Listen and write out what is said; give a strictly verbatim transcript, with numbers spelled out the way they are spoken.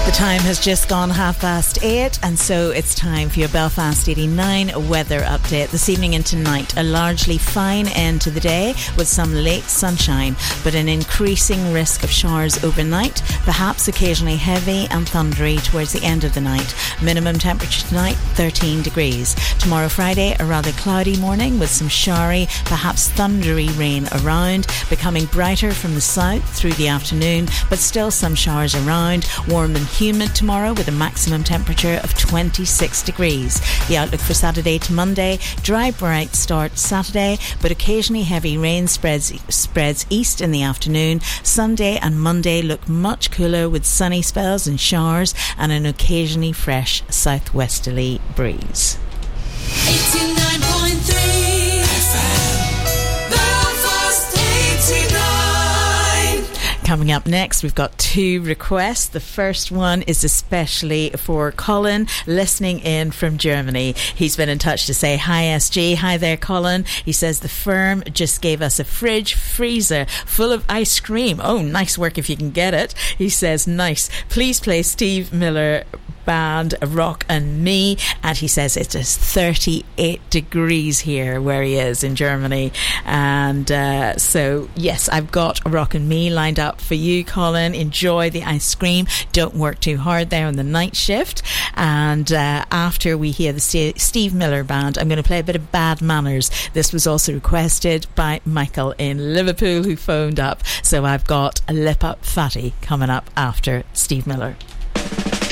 Time has just gone half past eight, and so it's time for your Belfast eighty-nine weather update. This evening and tonight, a largely fine end to the day with some late sunshine, but an increasing risk of showers overnight, perhaps occasionally heavy and thundery towards the end of the night. Minimum temperature tonight, thirteen degrees. Tomorrow Friday, a rather cloudy morning with some showery, perhaps thundery rain around, becoming brighter from the south through the afternoon, but still some showers around. Warm and humid tomorrow with a maximum temperature of twenty-six degrees. The outlook for Saturday to Monday, dry bright start Saturday, but occasionally heavy rain spreads spreads east in the afternoon. Sunday and Monday look much cooler with sunny spells and showers and an occasionally fresh southwesterly breeze. eighty-nine point three F M Belfast eighty-nine. Coming up next, we've got two requests. The first one is especially for Colin, listening in from Germany. He's been in touch to say, hi S G. Hi there, Colin. He says the firm just gave us a fridge freezer full of ice cream. Oh, nice work if you can get it. He says, nice. Please play Steve Miller Band, Rock and Me. And he says it is thirty-eight degrees here where he is in Germany. And uh, so, yes, I've got Rock and Me lined up for you, Colin. Enjoy the ice cream. Don't work too hard there on the night shift. And uh, after we hear the St- Steve Miller Band, I'm going to play a bit of Bad Manners. This was also requested by Michael in Liverpool, who phoned up. So I've got a Lip Up Fatty coming up after Steve Miller.